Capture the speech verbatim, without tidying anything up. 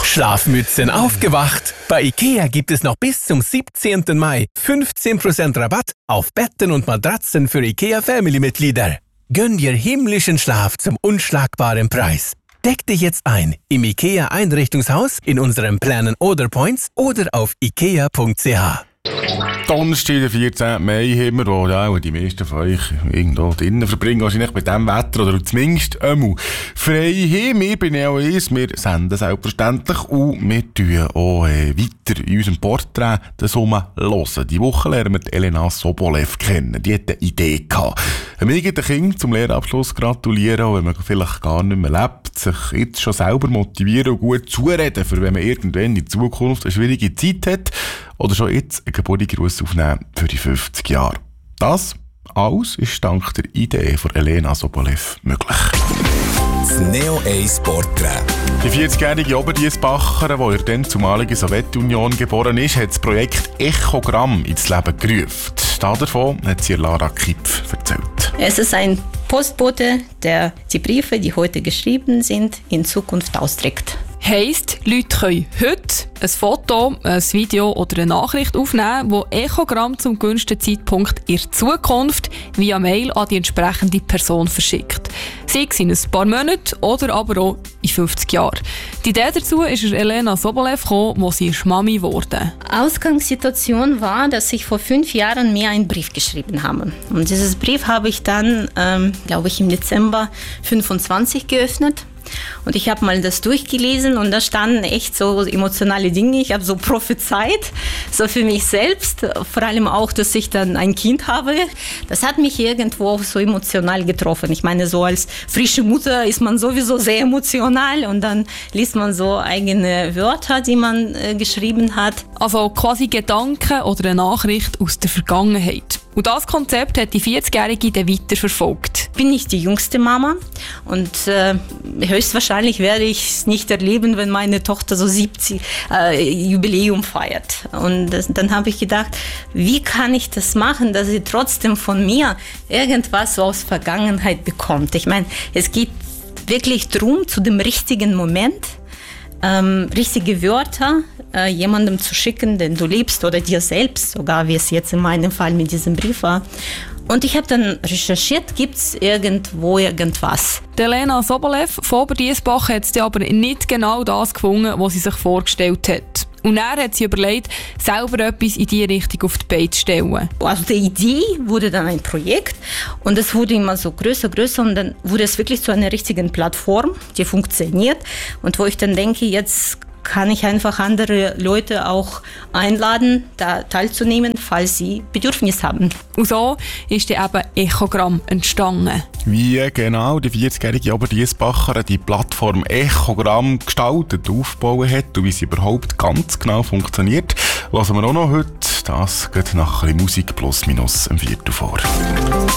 Schlafmützen aufgewacht! Bei IKEA gibt es noch bis zum siebzehnten Mai fünfzehn Prozent Rabatt auf Betten und Matratzen für IKEA Family-Mitglieder. Gönn dir himmlischen Schlaf zum unschlagbaren Preis. Deck dich jetzt ein im IKEA Einrichtungshaus, in unseren Plänen oder Points oder auf ikea punkt c h. Donnerstag, den vierzehnten Mai, haben wir, wo ja, die meisten von euch irgendwo drinnen verbringen, wahrscheinlich bei diesem Wetter oder zumindest einmal frei haben. Wir bei Neo eins, wir senden selbstverständlich und wir tun auch äh, weiter in unserem Porträt den Sommer hören. Die Woche lernen wir Elena Sobolev kennen. Die hat eine Idee gehabt. Einem eigenen Kind zum Lehrabschluss gratulieren, auch wenn man vielleicht gar nicht mehr lebt, sich jetzt schon selber motivieren und gut zureden, für wenn man irgendwann in Zukunft eine schwierige Zeit hat oder schon jetzt einen Geburtstagsgruß aufnehmen für die fünfzig Jahre. Das alles ist dank der Idee von Elena Sobolev möglich. Das Neo eins Porträt. Die vierzigjährige Oberdiessbacher, die in der zumaligen Sowjetunion geboren ist, hat das Projekt Echogramm ins Leben gerufen. Davon hat sie Lara Kipf erzählt. Es ist ein Postbote, der die Briefe, die heute geschrieben sind, in Zukunft austrägt. Heisst, Leute können heute ein Foto, ein Video oder eine Nachricht aufnehmen, wo Echogramm zum gewünschten Zeitpunkt in der Zukunft via Mail an die entsprechende Person verschickt. Sei es in ein paar Monaten oder aber auch in fünfzig Jahren. Die Idee dazu ist Elena Sobolev gekommen, wo sie ist Mami wurde. Ausgangssituation war, dass ich vor fünf Jahren mir einen Brief geschrieben habe. Und dieses Brief habe ich dann, ähm, glaube ich, im Dezember fünfundzwanzig geöffnet. Und ich habe mal das durchgelesen und da standen echt so emotionale Dinge. Ich habe so prophezeit, so für mich selbst, vor allem auch, dass ich dann ein Kind habe. Das hat mich irgendwo so emotional getroffen. Ich meine, so als frische Mutter ist man sowieso sehr emotional und dann liest man so eigene Wörter, die man äh, geschrieben hat. Also quasi Gedanken oder eine Nachricht aus der Vergangenheit. Und das Konzept hat die vierzigjährige dann weiterverfolgt. Ich bin nicht die jüngste Mama und äh, höchstwahrscheinlich werde ich es nicht erleben, wenn meine Tochter so siebzig äh, Jubiläum feiert. Und das, dann habe ich gedacht, wie kann ich das machen, dass sie trotzdem von mir irgendwas so aus Vergangenheit bekommt. Ich meine, es geht wirklich darum, zu dem richtigen Moment ähm, richtige Wörter äh, jemandem zu schicken, den du liebst oder dir selbst, sogar wie es jetzt in meinem Fall mit diesem Brief war. Und ich habe dann recherchiert, gibt es irgendwo irgendwas. Elena Sobolev von Oberdiessbach hat sie aber nicht genau das gefunden, was sie sich vorgestellt hat. Und dann hat sie überlegt, selber etwas in diese Richtung auf die Beine zu stellen. Also die Idee wurde dann ein Projekt und es wurde immer so größer, größer und dann wurde es wirklich zu einer richtigen Plattform, die funktioniert und wo ich dann denke, jetzt kann ich einfach andere Leute auch einladen, da teilzunehmen, falls sie Bedürfnis haben. Und so ist dann eben Echogramm entstanden. Wie genau die vierzigjährige Oberdiessbacher die Plattform Echogramm gestaltet, aufgebaut hat und wie sie überhaupt ganz genau funktioniert, hören wir auch noch heute. Das geht nach ein bisschen Musik plus minus im Viertel vor.